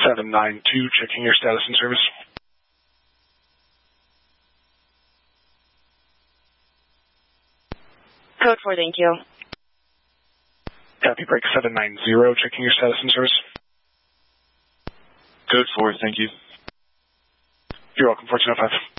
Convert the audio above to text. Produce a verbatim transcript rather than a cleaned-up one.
seven nine two, checking your status and service. Code four, thank you. Copy break seven nine zero, checking your status and service. Code four, thank you. You're welcome, fourteen oh five.